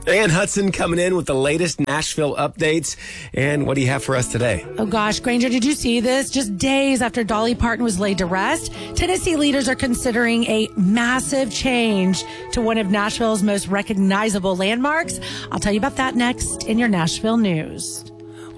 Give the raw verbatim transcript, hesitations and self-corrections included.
Ann Hudson coming in with the latest Nashville updates. And what do you have for us today? Oh, gosh, Granger, did you see this? Just days after Dolly Parton was laid to rest, Tennessee leaders are considering a massive change to one of Nashville's most recognizable landmarks. I'll tell you about that next in your Nashville news.